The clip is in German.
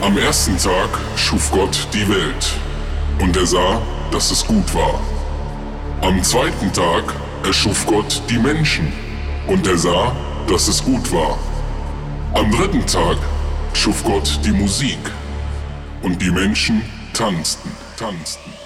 Am ersten Tag schuf Gott die Welt, und er sah, dass es gut war. Am zweiten Tag erschuf Gott die Menschen, und er sah, dass es gut war. Am dritten Tag schuf Gott die Musik, und die Menschen tanzten.